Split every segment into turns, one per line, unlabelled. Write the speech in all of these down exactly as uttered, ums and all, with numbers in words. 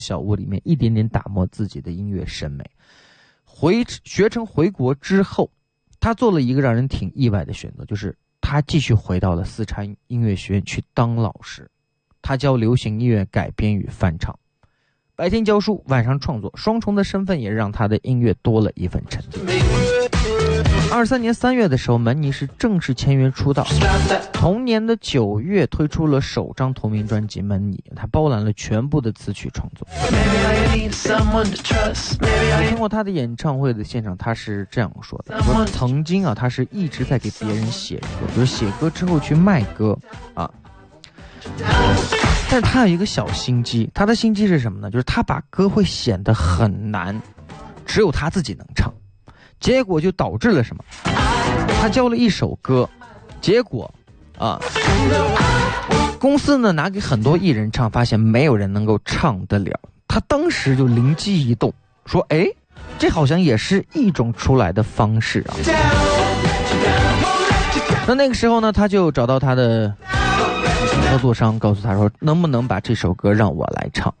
小屋里面一点点打磨自己的音乐审美。回学成回国之后，他做了一个让人挺意外的选择，就是他继续回到了四川音乐学院去当老师。他教流行音乐改编与翻唱，白天教书，晚上创作，双重的身份也让他的音乐多了一份沉淀。二三年三月的时候，门尼是正式签约出道。同年的九月推出了首张同名专辑《门尼》，他包揽了全部的词曲创作。我听过他的演唱会的现场，他是这样说的：说曾经啊，他是一直在给别人写歌，就是写歌之后去卖歌啊。但是他有一个小心机，他的心机是什么呢？就是他把歌会显得很难，只有他自己能唱。结果就导致了什么？他教了一首歌，结果啊，公司呢拿给很多艺人唱，发现没有人能够唱得了。他当时就灵机一动，说：“哎，这好像也是一种出来的方式啊。”那那个时候呢，他就找到他的合作商，告诉他说：“能不能把这首歌让我来唱？”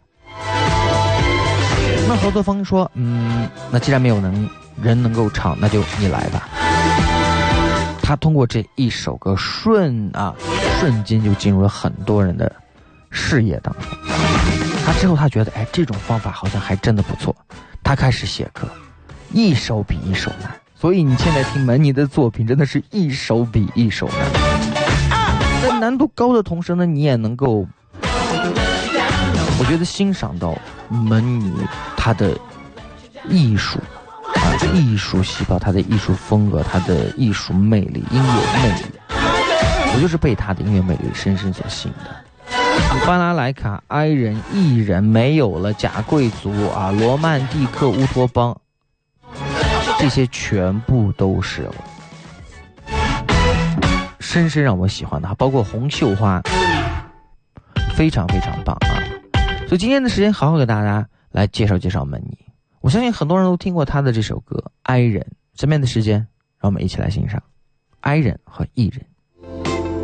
那合作方说：“嗯，那既然没有能。”人能够唱，那就你来吧。他通过这一首歌瞬啊瞬间就进入了很多人的事业当中。他之后他觉得，哎，这种方法好像还真的不错。他开始写歌，一首比一首难。所以你现在听门尼的作品，真的是一首比一首难。在难度高的同时呢，你也能够，我觉得欣赏到门尼他的艺术。啊，艺术细胞，他的艺术风格，他的艺术魅力，音乐魅力，我就是被他的音乐魅力深深所吸引的。巴拉莱卡、埃人、异人，没有了假贵族啊，罗曼蒂克、乌托邦，这些全部都是深深让我喜欢的，包括红绣花，非常非常棒啊！所以今天的时间，好好给大家来介绍介绍门尼。我相信很多人都听过他的这首歌《哀人》。下面的时间，让我们一起来欣赏《哀人》和《异人》。